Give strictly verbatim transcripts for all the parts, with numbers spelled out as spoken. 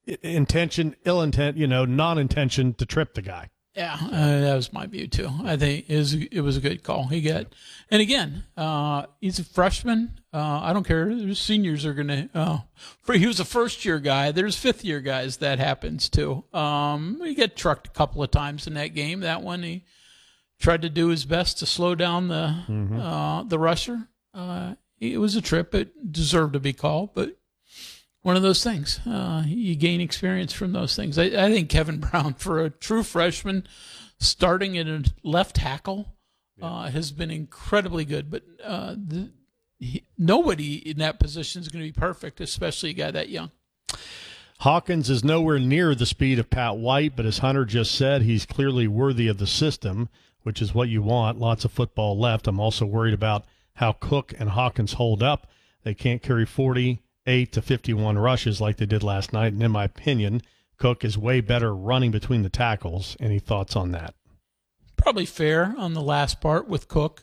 intention, ill intent, you know, non-intention to trip the guy. Yeah, uh, that was my view too. I think it was, it was a good call. He got, and again, uh, he's a freshman. Uh, I don't care. There's seniors are gonna. Uh, for he was a first year guy. There's fifth year guys that happens too. Um, he got trucked a couple of times in that game. That one he tried to do his best to slow down the mm-hmm. uh, the rusher. Uh, it was a trip. It deserved to be called, but one of those things. Uh, you gain experience from those things. I, I think Kevin Brown, for a true freshman, starting at a left tackle, uh, yeah. has been incredibly good. But uh, the, he, nobody in that position is going to be perfect, especially a guy that young. Hawkins is nowhere near the speed of Pat White, but as Hunter just said, he's clearly worthy of the system, which is what you want. Lots of football left. I'm also worried about how Cook and Hawkins hold up. They can't carry forty eight to fifty-one rushes like they did last night. And in my opinion, Cook is way better running between the tackles. Any thoughts on that? Probably fair on the last part with Cook.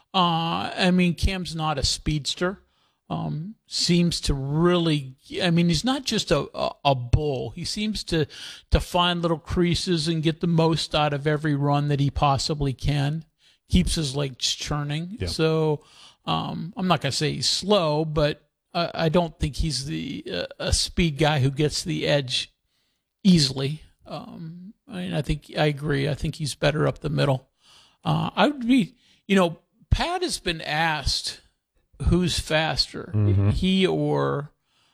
Uh, I mean, Cam's not a speedster. Um, seems to really, I mean, he's not just a, a, a bull. He seems to, to find little creases and get the most out of every run that he possibly can. Keeps his legs churning. Yep. So um, I'm not going to say he's slow, but I don't think he's the uh, a speed guy who gets the edge easily. Um, I mean, I think I agree. I think he's better up the middle. Uh, I would be, you know, Pat has been asked who's faster, mm-hmm. he or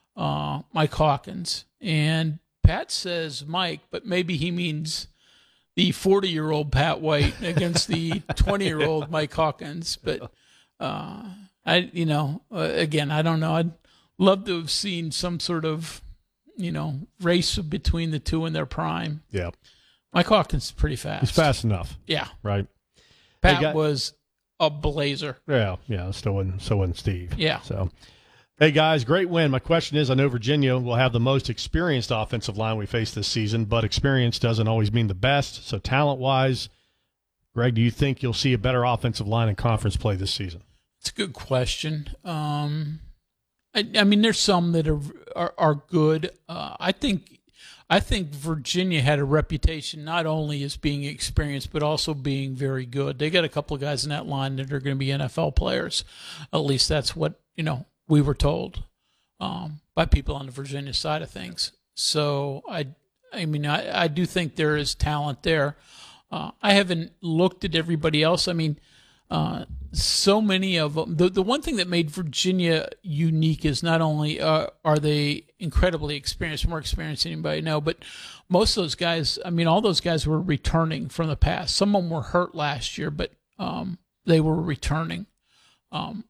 uh, Mike Hawkins, and Pat says Mike, but maybe he means the forty-year-old Pat White against the twenty-year-old Mike Hawkins, but. Uh, I, you know, uh, again, I don't know. I'd love to have seen some sort of, you know, race between the two in their prime. Yeah. Mike Hawkins is pretty fast. He's fast enough. Yeah. Right. Pat hey, was a blazer. Yeah. Yeah. So and so and Steve. Yeah. So, hey, guys, great win. My question is, I know Virginia will have the most experienced offensive line we face this season, but experience doesn't always mean the best. So talent-wise, Greg, do you think you'll see a better offensive line in conference play this season? It's a good question. Um, I, I mean, there's some that are are, are good. Uh, I think I think Virginia had a reputation not only as being experienced but also being very good. They got a couple of guys in that line that are going to be N F L players. At least that's what you know we were told um, by people on the Virginia side of things. So I I mean I, I do think there is talent there. Uh, I haven't looked at everybody else. I mean. Uh, so many of them. The, the one thing that made Virginia unique is not only uh, are they incredibly experienced, more experienced than anybody know, but most of those guys, I mean, all those guys were returning from the past. Some of them were hurt last year, but um, they were returning. Um,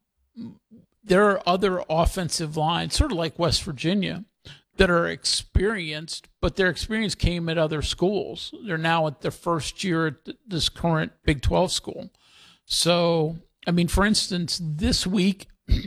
there are other offensive lines, sort of like West Virginia, that are experienced, but their experience came at other schools. They're now at their first year at this current Big twelve school. So, I mean, for instance, this week,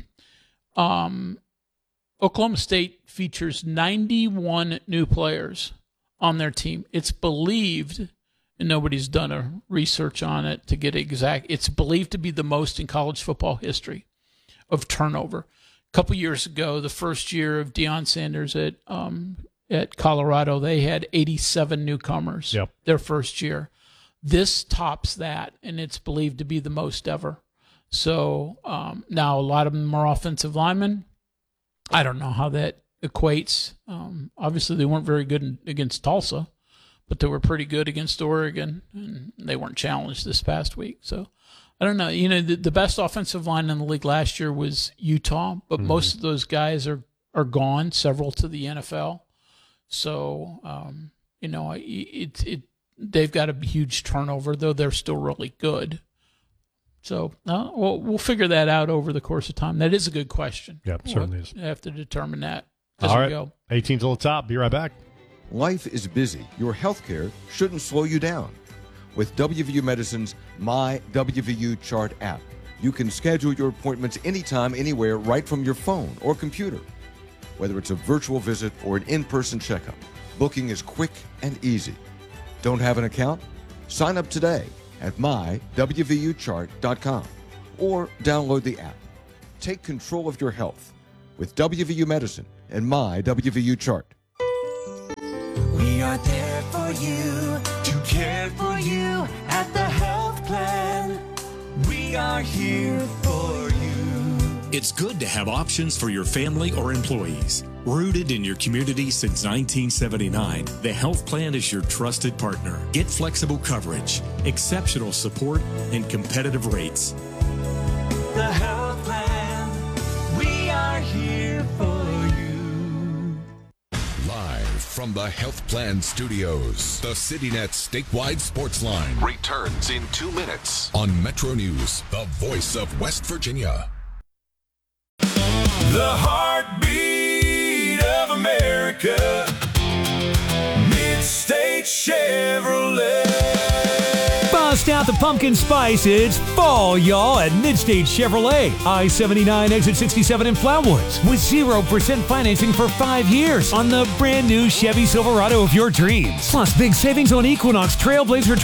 um, Oklahoma State features ninety-one new players on their team. It's believed, and nobody's done a research on it to get exact, it's believed to be the most in college football history of turnover. A couple years ago, the first year of Deion Sanders at um, at Colorado, they had eighty-seven newcomers yep. their first year. This tops that, and it's believed to be the most ever. So um, now a lot of them are offensive linemen. I don't know how that equates. Um, obviously, they weren't very good in, against Tulsa, but they were pretty good against Oregon, and they weren't challenged this past week. So I don't know. You know, the, the best offensive line in the league last year was Utah, but mm-hmm. most of those guys are, are gone, several to the N F L. So, um, you know, it, it, it they've got a huge turnover, though they're still really good. So uh, we'll, we'll figure that out over the course of time. That is a good question. Yeah, we'll certainly is. Have to determine that as All we right. go. eighteen till the top. Be right back. Life is busy. Your health care shouldn't slow you down. With W V U Medicine's My W V U Chart app, you can schedule your appointments anytime, anywhere, right from your phone or computer. Whether it's a virtual visit or an in-person checkup, booking is quick and easy. Don't have an account? Sign up today at my w v u chart dot com or download the app. Take control of your health with W V U Medicine and My W V U Chart. are there for you, to care for you at the health plan. We are here for you. It's good to have options for your family or employees. Rooted in your community since nineteen seventy-nine, the Health Plan is your trusted partner. Get flexible coverage, exceptional support, and competitive rates. The Health Plan, we are here for you. Live from the Health Plan Studios, the CityNet statewide sports line returns in two minutes on Metro News, the voice of West Virginia. The heartbeat of America, Mid-State Chevrolet. Bust out the pumpkin spice. It's fall, y'all, at Mid-State Chevrolet. I seventy-nine, exit sixty-seven in Flatwoods. With zero percent financing for five years on the brand new Chevy Silverado of your dreams. Plus, big savings on Equinox, Trailblazer,